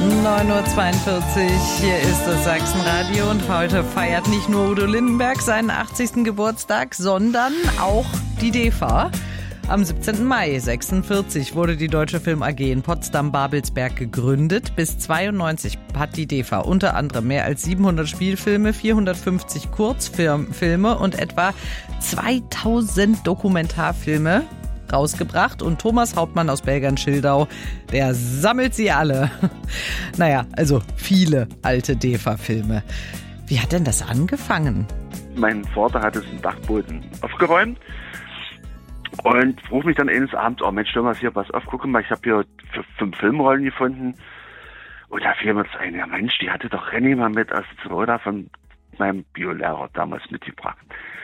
9:42 Uhr, hier ist das Sachsenradio und heute feiert nicht nur Udo Lindenberg seinen 80. Geburtstag, sondern auch die DEFA. Am 17. Mai 1946 wurde die Deutsche Film AG in Potsdam-Babelsberg gegründet. Bis 1992 hat die DEFA unter anderem mehr als 700 Spielfilme, 450 Kurzfilme und etwa 2000 Dokumentarfilme rausgebracht. Und Thomas Hauptmann aus Belgern-Schildau, der sammelt sie alle. Naja, also viele alte DEFA-Filme. Wie hat denn das angefangen? Mein Vater hat es im Dachboden aufgeräumt und ruft mich dann eines Abends, oh Mensch, Thomas, hier, pass auf, guck mal, ich habe hier 5 Filmrollen gefunden. Und da fiel mir das ein, ja Mensch, die hatte doch Renny mal mit aus Zwoda von meinem Biolehrer damals mitgebracht.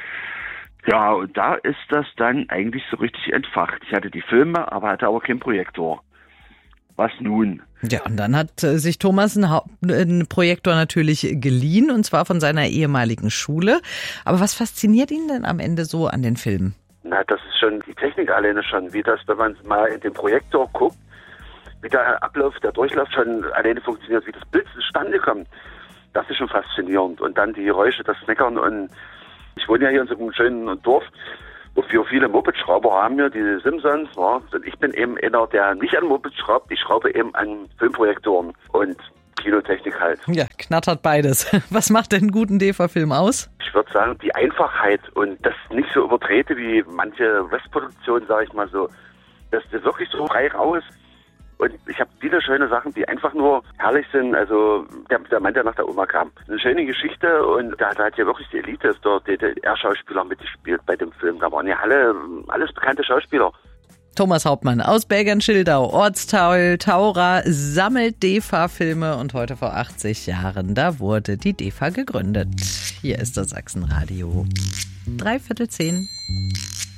Ja, und da ist das dann eigentlich so richtig entfacht. Ich hatte die Filme, hatte aber keinen Projektor. Was nun? Ja, und dann hat sich Thomas einen Projektor natürlich geliehen, und zwar von seiner ehemaligen Schule. Aber was fasziniert ihn denn am Ende so an den Filmen? Na, das ist schon die Technik alleine schon, wie das, wenn man mal in den Projektor guckt, wie der Ablauf, der Durchlauf schon alleine funktioniert, wie das Bild zustande kommt. Das ist schon faszinierend. Und dann die Geräusche, das Snackern. Und ich wohne ja hier in so einem schönen Dorf, wo wir viele Moped-Schrauber haben, hier die Simpsons. Ja. Und ich bin eben einer, der nicht an Mopeds schraubt, ich schraube eben an Filmprojektoren und Kinotechnik halt. Ja, knattert beides. Was macht denn einen guten DEFA-Film aus? Ich würde sagen, die Einfachheit und das nicht so übertrete wie manche Westproduktionen, sage ich mal so. Das ist wirklich so frei raus. Und ich habe viele schöne Sachen, die einfach nur herrlich sind. Also der Mann, der nach der Oma kam. Eine schöne Geschichte und da hat ja wirklich die Elite, der DDR-Schauspieler mitgespielt bei dem Film. Da waren ja alles bekannte Schauspieler. Thomas Hauptmann aus Belgern-Schildau, Ortsteil Taura, sammelt DEFA-Filme und heute vor 80 Jahren, da wurde die DEFA gegründet. Hier ist das Sachsenradio. 9:45 Uhr.